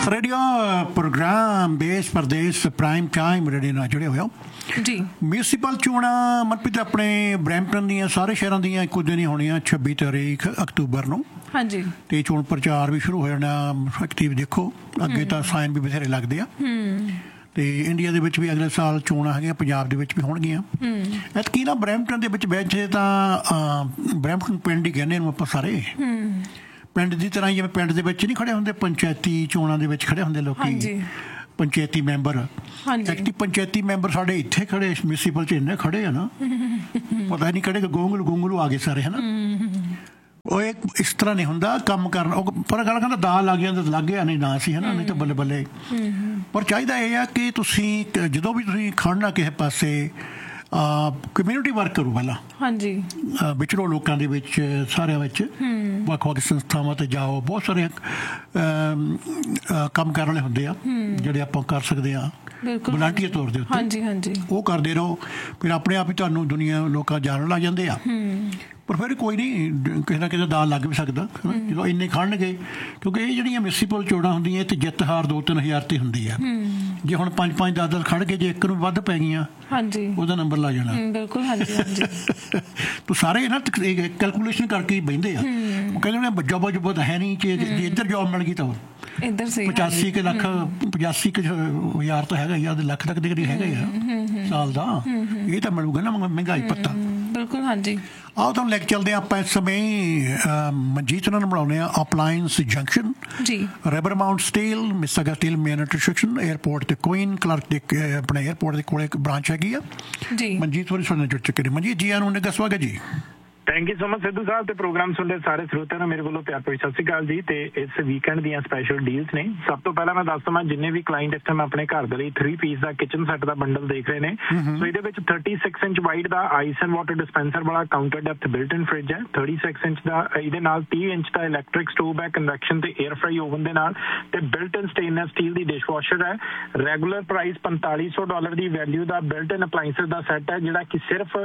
Radio programme देश परदेश prime time radio ਨਾਲ ਜੁੜੇ ਹੋਏ ਹੋ ਜੀ। ਮਿਊਨਿਸਪਲ ਚੋਣਾਂ ਮਨਪ੍ਰੀਤ ਆਪਣੇ ਬਰੈਂਪਟਨ ਦੀਆਂ ਸਾਰੇ ਸ਼ਹਿਰਾਂ ਦੀਆਂ ਇੱਕੋ ਦਿਨ ਹੀ ਹੋਣੀਆਂ 26 ਤਾਰੀਖ ਅਕਤੂਬਰ ਨੂੰ। ਹਾਂਜੀ। ਤੇ ਚੋਣ ਪ੍ਰਚਾਰ ਵੀ ਸ਼ੁਰੂ ਹੋ ਜਾਣਾ। ਐਕਟਿਵ ਦੇਖੋ ਅੱਗੇ ਤਾਂ ਸਾਈਨ ਵੀ ਬਥੇਰੇ ਲੱਗਦੇ ਆ। ਤੇ ਇੰਡੀਆ ਦੇ ਵਿੱਚ ਵੀ ਅਗਲੇ ਸਾਲ ਚੋਣਾਂ ਹੈਗੀਆਂ, ਪੰਜਾਬ ਦੇ ਵਿੱਚ ਵੀ ਹੋਣਗੀਆਂ। ਐਤਕੀ ਨਾ ਬਰੈਂਪਟਨ ਦੇ ਵਿੱਚ ਵੈਸੇ ਤਾਂ ਬਰੈਂਪਟਨ ਪਿੰਡ ਹੀ ਕਹਿੰਦੇ ਇਹਨੂੰ ਆਪਾਂ ਸਾਰੇ। ਪਿੰਡ ਦੀ ਤਰ੍ਹਾਂ ਜਿਵੇਂ ਪਿੰਡ ਦੇ ਵਿੱਚ ਨਹੀਂ ਖੜੇ ਹੁੰਦੇ, ਪੰਚਾਇਤੀ ਚੋਣਾਂ ਦੇ ਵਿੱਚ ਖੜੇ ਹੁੰਦੇ ਲੋਕੀ, ਪੰਚਾਇਤੀ ਮੈਂਬਰ। ਐਕਟੀ ਪੰਚਾਇਤੀ ਮੈਂਬਰ ਸਾਡੇ ਇੱਥੇ ਖੜੇ ਮਿਊਨਿਸਪਲ 'ਚ ਇੰਨੇ ਖੜੇ ਆ ਨਾ, ਪਤਾ ਨਹੀਂ ਕਿਹੜੇ ਗੋਂਗਲੂ ਆ ਗਏ ਸਾਰੇ, ਹੈ ਨਾ। ਉਹ ਇਸ ਤਰ੍ਹਾਂ ਨਹੀਂ ਹੁੰਦਾ ਕੰਮ ਕਰਨਾ। ਉਹ ਪਰ ਗੱਲ ਕਹਿੰਦਾ ਦਾ ਲੱਗ ਜਾਂਦਾ, ਲੱਗ ਗਿਆ ਨਹੀਂ ਨਾ ਸੀ, ਹੈ ਨਾ, ਨਹੀਂ ਤਾਂ ਬੱਲੇ ਬੱਲੇ। ਪਰ ਚਾਹੀਦਾ ਇਹ ਆ ਕਿ ਤੁਸੀਂ ਜਦੋਂ ਵੀ ਤੁਸੀਂ ਖੜਨਾ ਕਿਸੇ ਪਾਸੇ ਕਮਿਊਨਿਟੀ ਵਰਕ ਕਰੋ ਪਹਿਲਾਂ। ਹਾਂਜੀ। ਵਿਚਰੋ ਲੋਕਾਂ ਦੇ ਵਿੱਚ, ਸਾਰਿਆਂ ਵਿੱਚ, ਵੱਖ ਵੱਖ ਸੰਸਥਾਵਾਂ 'ਤੇ ਜਾਓ। ਬਹੁਤ ਸਾਰੇ ਕੰਮ ਕਰਨ ਵਾਲੇ ਹੁੰਦੇ ਆ ਜਿਹੜੇ ਆਪਾਂ ਕਰ ਸਕਦੇ ਹਾਂ ਵਲੰਟੀਅਰ ਤੌਰ ਦੇ ਉੱਤੇ। ਉਹ ਕਰਦੇ ਰਹੋ, ਫਿਰ ਆਪਣੇ ਆਪ ਹੀ ਤੁਹਾਨੂੰ ਦੁਨੀਆ ਲੋਕਾਂ ਜਾਣਨ ਲੱਗ ਜਾਂਦੇ ਆ। ਪਰ ਫਿਰ ਕੋਈ ਨਹੀਂ, ਕਿਸੇ ਨਾ ਕਿਸੇ ਦਾਲ ਲੱਗ ਵੀ ਸਕਦਾ ਜਦੋਂ ਇੰਨੇ ਖੜਨਗੇ, ਕਿਉਂਕਿ ਇਹ ਜਿਹੜੀਆਂ ਮਿਊਨਿਸਪਲ ਚੋਣਾਂ ਹੁੰਦੀਆਂ ਇਹ 'ਤੇ ਜਿੱਤ ਹਾਰ 2-3 ਹਜ਼ਾਰ 'ਤੇ ਹੁੰਦੀ ਆ। ਜੇ ਹੁਣ 5-5 10 ਖੜ ਕੇ ਜੇ ਇੱਕ ਨੂੰ ਵੱਧ ਪੈ ਗਈਆਂ ਉਹਦਾ ਨੰਬਰ ਲੱਗ ਜਾਣਾ। ਬਿਲਕੁਲ। ਤੂੰ ਸਾਰੇ ਨਾ ਕੈਲਕੂਲੇਸ਼ਨ ਕਰਕੇ ਹੀ ਬਹਿੰਦੇ ਆ। ਉਹ ਕਹਿੰਦੇ ਜੋਬ ਤਾਂ ਹੈ ਨਹੀਂ, ਜੇ ਇੱਧਰ ਜੋਬ ਮਿਲ ਗਈ ਤਾਂ 85 ਕੁ ਲੱਖ 85 ਕੁ ਹਜ਼ਾਰ ਤਾਂ ਹੈਗਾ ਹੀ ਆ, ਲੱਖ ਤੱਕ ਦੇ ਕਰੀਬ ਹੈਗਾ ਹੀ ਆ ਸਾਲ ਦਾ। ਇਹ ਤਾਂ ਮਿਲੂਗਾ ਨਾ ਮਹਿੰਗਾਈ ਪੱਤਾ। ਬਿਲਕੁਲ। ਹਾਂਜੀ। ਆਓ ਤੁਹਾਨੂੰ ਲੈ ਕੇ ਚੱਲਦੇ ਹਾਂ ਆਪਾਂ ਇਸ ਸਮੇਂ ਮਨਜੀਤ ਉਹਨਾਂ ਨੂੰ ਬਣਾਉਂਦੇ ਹਾਂ ਅਪਲਾਇੰਸ ਜੰਕਸ਼ਨ ਜੀ, ਰੈਬਰ Mount steel, ਮਿਸਾਗਾ steel main intersection airport ਤੇ ਕੁਈਨ ਕਲਰਕ ਦੇ ਆਪਣੇ ਏਅਰਪੋਰਟ ਦੇ ਕੋਲ ਇੱਕ ਬ੍ਰਾਂਚ ਹੈਗੀ ਆ ਜੀ। ਮਨਜੀਤ ਹੋਰੀ ਸਾਡੇ ਨਾਲ ਜੁੜ ਚੁੱਕੇ ਨੇ। ਮਨਜੀਤ ਜੀ ਆਨੂੰ ਨੇ ਸਵਾਗਤ ਜੀ। Thank you so much Sidhu ਸਾਹਿਬ। ਤੇ ਪ੍ਰੋਗਰਾਮ ਸੁਣਦੇ ਸਾਰੇ ਸਰੋਤਿਆਂ ਨੂੰ ਮੇਰੇ ਵੱਲੋਂ ਪਿਆਰ ਭਰੀ ਸਤਿ ਸ਼੍ਰੀ ਅਕਾਲ ਜੀ। ਤੇ ਇਸ ਵੀਕਐਂਡ ਦੀਆਂ ਸਪੈਸ਼ਲ ਡੀਲਸ ਨੇ। ਸਭ ਤੋਂ ਪਹਿਲਾਂ ਮੈਂ ਦੱਸ ਦਵਾਂ, ਜਿੰਨੇ ਵੀ ਕਲਾਇੰਟ ਇਸ ਟਾਈਮ ਆਪਣੇ ਘਰ ਦੇ ਲਈ 3 ਪੀਸ ਦਾ ਕਿਚਨ ਸੈੱਟ ਦਾ ਬੰਡਲ ਦੇਖ ਰਹੇ ਨੇ, ਸੋ ਇਹਦੇ ਵਿੱਚ 36 inch wide the ice and water dispenser ਵਾਲਾ ਕਾਊਂਟਰ ਡੈਪਥ ਬਿਲਟ ਇਨ ਫ੍ਰਿਜ ਹੈ, 36 ਇੰਚ ਦਾ ਇਹਦੇ ਨਾਲ 30 ਇੰਚ ਦਾ ਇਲੈਕਟ੍ਰਿਕ ਸਟੋਵ ਹੈ ਕਨਵੈਕਸ਼ਨ ਤੇ 에ਅਰ ਫਰਾਈ ਓਵਨ ਦੇ ਨਾਲ, ਤੇ ਬਿਲਟ ਇਨ ਸਟੇਨਲੈਸ ਸਟੀਲ ਦੀ ਡਿਸ਼ਵਾਸ਼ਰ ਹੈ। ਰੈਗੂਲਰ ਪ੍ਰਾਈਸ $4500 ਦੀ ਵੈਲਿਊ ਦਾ ਬਿਲਟ ਇਨ ਅਪਲਾਈਂਸਸ ਦਾ ਸੈੱਟ ਹੈ, ਜਿਹੜਾ ਕਿ ਸਿਰਫ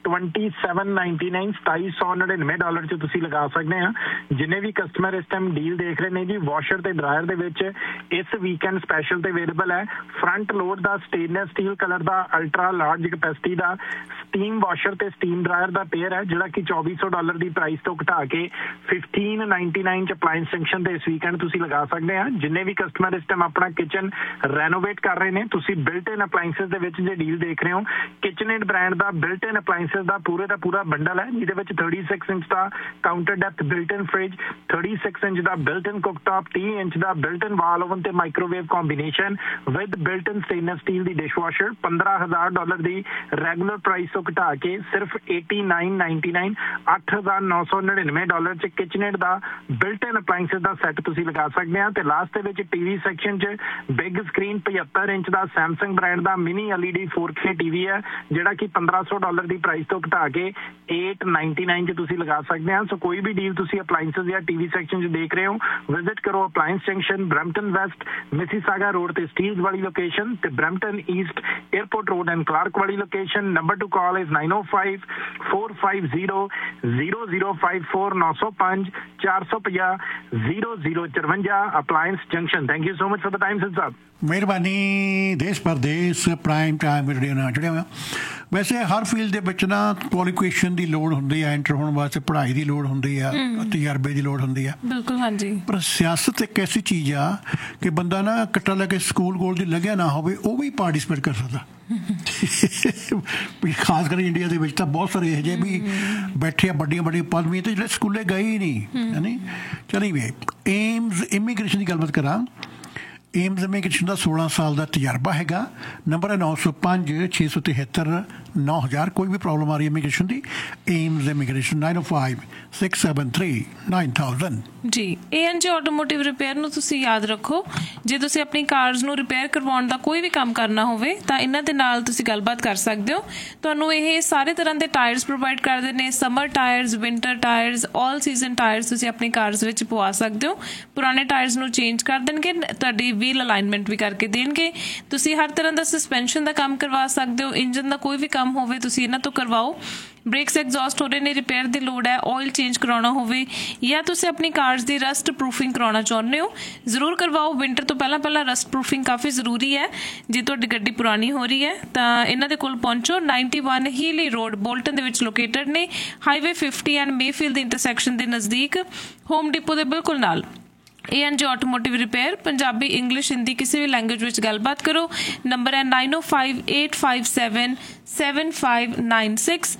$2799 $2799 'ਚ ਤੁਸੀਂ ਲਗਾ ਸਕਦੇ ਆ। ਜਿੰਨੇ ਵੀ ਕਸਟਮਰ ਇਸ ਟਾਈਮ ਡੀਲ ਦੇਖ ਰਹੇ ਨੇ ਜੀ, ਵਾਸ਼ਰ ਤੇ ਡਰਾਇਰ ਦੇ ਵਿੱਚ ਇਸ ਵੀਕਐਂਡ ਸਪੈਸ਼ਲ ਤੇ ਅਵੇਲੇਬਲ ਹੈ ਫਰੰਟ ਲੋਡ ਦਾ ਸਟੇਨਲੈਸ ਸਟੀਲ ਕਲਰ ਦਾ ਅਲਟਰਾ ਲਾਰਜ ਕੈਪੈਸਿਟੀ ਦਾ ਸਟੀਮ ਵਾਸ਼ਰ ਤੇ ਸਟੀਮ ਡਰਾਇਰ ਦਾ ਪੇਅਰ ਹੈ, ਜਿਹੜਾ ਕਿ $2400 ਦੀ ਪ੍ਰਾਈਸ ਤੋਂ ਘਟਾ ਕੇ $1599 'ਚ ਅਪਲਾਇੰਸ ਜੰਕਸ਼ਨ ਤੇ ਇਸ ਵੀਕਐਂਡ ਤੁਸੀਂ ਲਗਾ ਸਕਦੇ ਆ। ਜਿੰਨੇ ਵੀ ਕਸਟਮਰ ਇਸ ਟਾਈਮ ਆਪਣਾ ਕਿਚਨ ਰੈਨੋਵੇਟ ਕਰ ਰਹੇ ਨੇ, ਤੁਸੀਂ ਬਿਲਟ ਇਨ ਅਪਲਾਇੰਸਸ ਦੇ ਵਿੱਚ ਜੇ ਡੀਲ ਦੇਖ ਰਹੇ ਹੋ, ਕਿਚਨਏਡ ਬ੍ਰਾਂਡ ਦਾ ਬਿਲਟ ਇਨ ਅਪਲਾਇੰਸਸ ਦਾ ਪੂਰਾ ਬੰਡਲ ਹੈ, ਜਿਹਦੇ ਵਿੱਚ 36 ਇੰਚ ਦਾ ਕਾਊਂਟਰ ਡੈਪਥ ਬਿਲਟ ਇਨ ਫ੍ਰਿਜ, 36 ਇੰਚ ਦਾ ਬਿਲਟ ਇਨ ਕੁਕਟਾਪ, 30 ਇੰਚ ਦਾ ਬਿਲਟ ਇਨ ਵਾਲ ਓਵਨ ਤੇ microwave combination with built in stainless steel the dishwasher, $15000 the regular price ਤੋਂ ਘਟਾ ਕੇ ਸਿਰਫ $8999 $8999 'ਚ ਕਿਚਨੇਡ ਦਾ ਬਿਲਟ ਇਨ ਅਪਲਾਇੰਸਸ ਦਾ ਸੈੱਟ ਤੁਸੀਂ ਲਗਾ ਸਕਦੇ ਆ। ਤੇ ਲਾਸਟ ਦੇ ਵਿੱਚ ਟੀਵੀ ਸੈਕਸ਼ਨ 'ਚ ਬਿਗ ਸਕਰੀਨ 75 ਇੰਚ ਦਾ ਸੈਮਸੰਗ ਬ੍ਰਾਂਡ ਦਾ ਮਿਨੀ LED 4K ਟੀਵੀ ਹੈ, ਜਿਹੜਾ ਕਿ $1500 ਦੀ ਪ੍ਰਾਈਸ ਤੋਂ ਘਟਾ ਕੇ $899 'ਚ ਤੁਸੀਂ ਲਗਾ ਸਕਦੇ ਆ। ਸੋ ਕੋਈ ਵੀ ਡੀਲ ਤੁਸੀਂ ਅਪਲਾਇੰਸਸ ਜਾਂ ਟੀਵੀ ਸੈਕਸ਼ਨ 'ਚ ਦੇਖ ਰਹੇ ਹੋ, ਵਿਜ਼ਿਟ ਕਰੋ appliance junction, Brampton West Mississauga road ਤੇ ਸਟੀਲਸ ਵਾਲੀ ਲੋਕੇਸ਼ਨ, ਤੇ Brampton East airport road and Clark ਵਾਲੀ location. Number two call is 9054500054 905 450 0054 appliance junction. Thank you so much for the time सिद्ध साहब। ਮਿਹਰਬਾਨੀ। ਦੇਸ਼ ਪਰਦੇਸ਼ ਪ੍ਰਾਈਮ ਟਾਈਮ ਰੇਡੀਓ ਨਾਲ ਜੁੜਿਆ ਹੋਇਆ। ਵੈਸੇ ਹਰ ਫੀਲਡ ਦੇ ਵਿੱਚ ਨਾ ਕੁਆਲੀਫਿਕੇਸ਼ਨ ਦੀ ਲੋੜ ਹੁੰਦੀ ਹੈ, ਐਂਟਰ ਹੋਣ ਵਾਸਤੇ ਪੜ੍ਹਾਈ ਦੀ ਲੋੜ ਹੁੰਦੀ ਆ, ਤਜਰਬੇ ਦੀ ਲੋੜ ਹੁੰਦੀ ਆ। ਬਿਲਕੁਲ। ਹਾਂਜੀ। ਪਰ ਸਿਆਸਤ ਇੱਕ ਐਸੀ ਚੀਜ਼ ਆ ਕਿ ਬੰਦਾ ਨਾ ਕੱਟਾ ਲੈ ਕੇ ਸਕੂਲ ਕੋਲ ਦੀ ਲੱਗਿਆ ਨਾ ਹੋਵੇ, ਉਹ ਵੀ ਪਾਰਟੀਸਪੇਟ ਕਰ ਸਕਦਾ। ਖਾਸ ਕਰ ਇੰਡੀਆ ਦੇ ਵਿੱਚ ਤਾਂ ਬਹੁਤ ਸਾਰੇ ਇਹੋ ਜਿਹੇ ਵੀ ਬੈਠੇ ਆ ਵੱਡੀਆਂ ਪਦਵੀਆਂ ਤੇ ਜਿਹੜੇ ਸਕੂਲੇ ਗਏ ਹੀ ਨਹੀਂ। ਨਹੀਂ ਚਲੀ ਵੇ ਏਮਜ਼ ਇਮੀਗ੍ਰੇਸ਼ਨ ਦੀ ਗੱਲਬਾਤ ਕਰਾਂ। ਏਮਜ਼ ਇਮੀਗ੍ਰੇਸ਼ਨ ਦਾ 16 ਸਾਲ ਦਾ ਤਜਰਬਾ ਹੈਗਾ। ਨੰਬਰ ਹੈ 905 673 9000। ਕੋਈ ਵੀ ਪ੍ਰੋਬਲਮ ਆ ਰਹੀ ਇਮੀਗ੍ਰੇਸ਼ਨ ਦੀ, ਏਮਜ਼ ਇਮੀਗ੍ਰੇਸ਼ਨ 905 673 9000 ਜੀ। ANJ ਆਟੋਮੋਟਿਵ ਰਿਪੇਅਰ ਨੂੰ ਤੁਸੀਂ ਯਾਦ ਰੱਖੋ, ਜੇ ਤੁਸੀਂ ਆਪਣੀ ਕਾਰਜ਼ ਨੂੰ ਰਿਪੇਅਰ ਕਰਵਾਉਣ ਦਾ ਕੋਈ ਵੀ ਕੰਮ ਕਰਨਾ ਹੋਵੇ ਤਾਂ ਇਹਨਾਂ ਦੇ ਨਾਲ ਤੁਸੀਂ ਗੱਲਬਾਤ ਕਰ ਸਕਦੇ ਹੋ। ਤੁਹਾਨੂੰ ਇਹ ਸਾਰੇ ਤਰ੍ਹਾਂ ਦੇ ਟਾਇਰਸ ਪ੍ਰੋਵਾਈਡ ਕਰਦੇ ਨੇ, summer tyres, winter tyres, all season tyres ਤੁਸੀਂ ਆਪਣੀ ਕਾਰਜ਼ ਵਿੱਚ ਪਵਾ ਸਕਦੇ ਹੋ। ਪੁਰਾਣੇ ਟਾਇਰਸ ਨੂੰ ਚੇਂਜ ਕਰ ਦੇਣਗੇ, ਤੁਹਾਡੀ ਵੀਲ ਅਲਾਈਨਮੈਂਟ ਵੀ ਕਰਕੇ ਦੇਣਗੇ। ਤੁਸੀਂ ਹਰ ਤਰ੍ਹਾਂ ਦਾ ਸਸਪੈਂਸ਼ਨ ਦਾ ਕੰਮ ਕਰਵਾ ਸਕਦੇ ਹੋ, ਇੰਜਨ ਦਾ ਕੋਈ ਵੀ ਕੰਮ ਕੰਮ ਹੋਵੇ ਤੁਸੀਂ ਇਹਨਾਂ ਤੋਂ ਕਰਵਾਓ। ਬ੍ਰੇਕਸ ਐਗਜ਼ੌਸਟ ਹੋ ਰਹੇ ਨੇ, ਰਿਪੇਅਰ ਦੀ ਲੋੜ ਹੈ, ਆਇਲ ਚੇਂਜ ਕਰਾਉਣਾ ਹੋਵੇ ਜਾਂ ਤੁਸੀਂ ਆਪਣੀ ਕਾਰਸ ਦੀ ਰਸਟ ਪ੍ਰੂਫਿੰਗ ਕਰਾਉਣਾ ਚਾਹੁੰਦੇ ਹੋ, ਜ਼ਰੂਰ ਕਰਵਾਓ। ਵਿੰਟਰ ਤੋਂ ਪਹਿਲਾਂ ਰਸਟ ਪ੍ਰੂਫਿੰਗ ਕਾਫੀ ਜ਼ਰੂਰੀ ਹੈ। ਜੇ ਤੁਹਾਡੀ ਗੱਡੀ ਪੁਰਾਣੀ ਹੋ ਰਹੀ ਹੈ ਤਾਂ ਇਹਨਾਂ ਦੇ ਕੋਲ ਪਹੁੰਚੋ। 91 ਹੀਲੀ ਰੋਡ ਬੋਲਟਨ ਦੇ ਵਿੱਚ ਲੋਕੇਟਡ ਨੇ, ਹਾਈਵੇ 50 ਐਂਡ ਮੇਫੀਲਡ ਦੇ ਇੰਟਰਸੈਕਸ਼ਨ ਦੇ ਨਜ਼ਦੀਕ, ਹੋਮ ਡਿਪੋ ਦੇ ਬਿਲਕੁਲ ਨਾਲ। A&J automotive repair, Punjabi, English, Hindi ਕਿਸੇ ਵੀ ਲੈਂਗੁਏਜ ਵਿੱਚ ਗੱਲਬਾਤ ਕਰੋ। ਨੰਬਰ ਹੈ 9058577596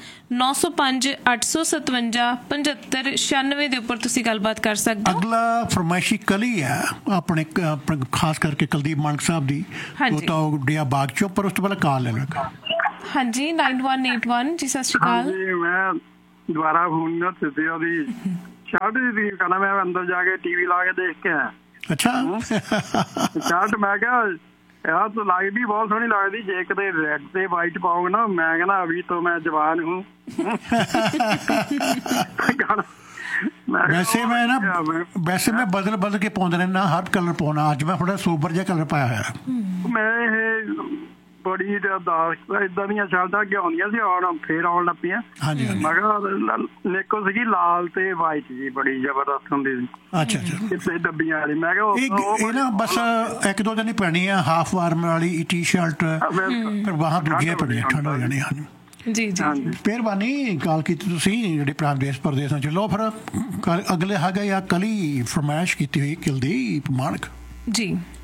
905-857-7596 ਦੇ ਉੱਪਰ ਤੁਸੀਂ ਗੱਲਬਾਤ ਕਰ ਸਕਦੇ ਹੋ। ਅਗਲਾ ਫਰਮਾਇਸ਼ੀ ਕਲੀ ਹੈ ਆਪਣੇ ਖਾਸ ਕਰਕੇ ਕੁਲਦੀਪ ਮਾਨਕ ਸਾਹਿਬ ਦੀ, ਉਹ ਤਾਂ ਡਿਆ ਬਾਗ ਚੋਂ, ਪਰ ਉਸ ਤੋਂ ਪਹਿਲਾਂ ਕਾਲ ਲੈ ਲਗਾ। ਹਾਂਜੀ 9181 ਜੀ, ਸਤਿ ਸ਼੍ਰੀ ਅਕਾਲ। ਮੈਂ ਦੁਬਾਰਾ ਫੋਨ ਨਾ ਦਿੱਤੀ ਉਹਦੀ ਸ਼ਰਟ ਦੀ ਕਹਿੰਦਾ, ਮੈਂ ਅੰਦਰ ਜਾ ਕੇ ਟੀਵੀ ਲਾ ਕੇ ਦੇਖ ਕੇ ਆਇਆ। ਅੱਛਾ ਸ਼ਰਟ ਮੈਂ ਕਿਹਾ ਯਾਰ ਤਾਂ ਲੱਗਦੀ ਬਹੁਤ ਸੋਹਣੀ ਲੱਗਦੀ, ਜੇ ਕਿਤੇ ਰੈਡ ਤੇ ਵਾਈਟ ਪਾਉਂਗਾ ਨਾ ਮੈਂ ਕਹਿੰਦਾ ਅਭੀ ਤੋਂ ਮੈਂ ਜਵਾਨ ਹੂੰ। ਵੈਸੇ ਮੈਂ ਬਦਲ ਕੇ ਪਾਉਂਦੇ ਰਹਿਣਾ, ਹਰ ਕਲਰ ਪਾਉਣਾ। ਅੱਜ ਮੈਂ ਥੋੜਾ ਸੋਬਰ ਜਿਹਾ ਕਲਰ ਪਾਇਆ ਹੋਇਆ। ਮੈਂ ਇਹ ਬੜੀ ਏਦਾਂ ਦੀਆਂ ਸ਼ਰਟਾਂ ਅੱਗੇ ਆਉਂਦੀਆਂ ਸੀ, ਆਉਣ ਫੇਰ ਆਉਣ ਲੱਗ ਪਈਆਂ। ਮੈਂ ਕਿਹਾ ਨਿੱਕੋ ਸੀਗੀ ਲਾਲ ਤੇ ਵਾਈਟ ਜੀ, ਬੜੀ ਜ਼ਬਰਦਸਤ ਹੁੰਦੀ ਸੀ। ਅੱਛਾ ਕਿਤੇ ਡੱਬੀਆਂ ਵਾਲੀ। ਮੈਂ ਕਿਹਾ ਇਹ ਨਾ ਬਸ ਇੱਕ ਦੋ ਦਿਨ ਹੀ ਪੈਣੀ ਆ, ਹਾਫ ਵਾਰਮ ਵਾਲੀ ਟੀ ਸ਼ਰਟ, ਫਿਰ ਬਾਹਾਂ ਦੂਜੀਆਂ ਪੈਣੀਆਂ, ਠੰਡ ਹੋ ਜਾਣੀ। ਹਾਂਜੀ ਜੀ ਜੀ, ਮਿਹਰਬਾਨੀ ਕਾਲ ਕੀਤੀ ਤੁਸੀਂ, ਜਿਹੜੇ ਭਰਾ ਦੇਸ਼ ਪ੍ਰਦੇਸ਼ਾਂ ਚ। ਲੋ ਫਿਰ ਅਗਲੇ ਹੈਗਾ ਜਾਂ ਕਲੀ ਫਰਮਾਇਸ਼ ਕੀਤੀ ਹੋਈ ਕੁਲਦੀਪ ਮਾਨਕ ਜੀ।